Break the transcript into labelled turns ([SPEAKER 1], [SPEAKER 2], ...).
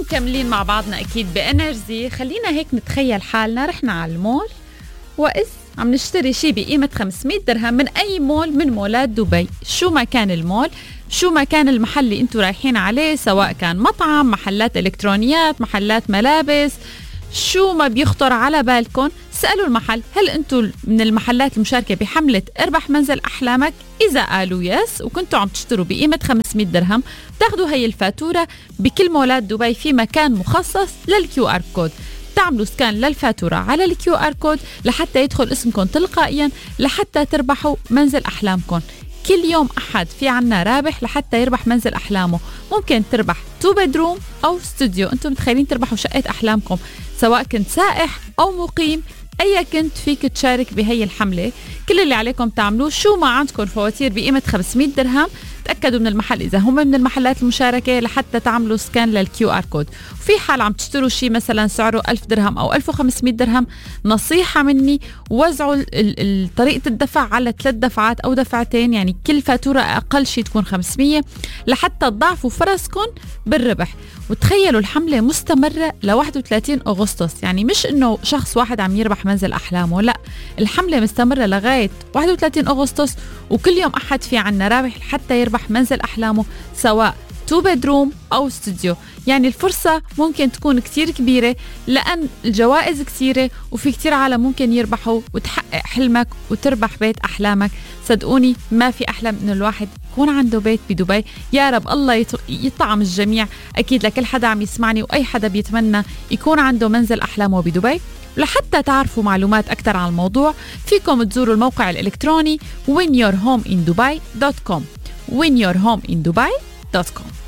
[SPEAKER 1] ومكملين مع بعضنا أكيد بإنرجي. خلينا هيك نتخيل حالنا رحنا على المول وإذ عم نشتري شي بقيمة 500 درهم من أي مول من مولات دبي. شو ما كان المول، شو ما كان المحل اللي انتوا رايحين عليه، سواء كان مطعم، محلات إلكترونيات، محلات ملابس، شو ما بيخطر على بالكم سألوا المحل هل انتوا من المحلات المشاركة بحملة اربح منزل أحلامك. إذا قالوا يس وكنتوا عم تشتروا بقيمة 500 درهم تاخدوا هي الفاتورة بكل مولات دبي في مكان مخصص للكيو آر كود. تعملوا سكان للفاتورة على الكيو آر كود لحتى يدخل اسمكم تلقائيا لحتى تربحوا منزل أحلامكم. كل يوم أحد في عنا رابح لحتى يربح منزل أحلامه. ممكن تربح 2 bedroom أو استوديو، أنتم متخيلين تربحوا شقة أحلامكم سواء كنت سائح أو مقيم. أي كنت فيك تشارك بهي الحملة. كل اللي عليكم تعملوه شو ما عندكم فواتير بقيمة 500 درهم تأكدوا من المحل إذا هم من المحلات المشاركة لحتى تعملوا سكان للكيو آر كود. وفي حال عم تشتروا شيء مثلا سعره 1000 درهم أو 1500 درهم، نصيحة مني وزعوا طريقة الدفع على 3 دفعات أو دفعتين، يعني كل فاتورة أقل شيء تكون 500 لحتى تضاعفوا فرصكم بالربح. وتخيلوا الحملة مستمرة ل 31 أغسطس، يعني مش إنه شخص واحد عم يربح منزل أحلامه، لا، الحملة مستمرة لغاية 31 أغسطس وكل يوم أحد في عنا رابح حتى يربح منزل أحلامه سواء 2 bedroom أو استوديو. يعني الفرصة ممكن تكون كتير كبيرة لأن الجوائز كتيرة وفي كتير عالم ممكن يربحوا وتحقق حلمك وتربح بيت أحلامك. صدقوني ما في أحلى من الواحد يكون عنده بيت بدبي. يا رب الله يطعم الجميع، أكيد لكل حدا عم يسمعني وأي حدا بيتمنى يكون عنده منزل أحلامه بدبي. لحتى تعرفوا معلومات أكثر عن الموضوع فيكم تزوروا الموقع الإلكتروني whenyourhomeindubai.com whenyourhomeindubai.com.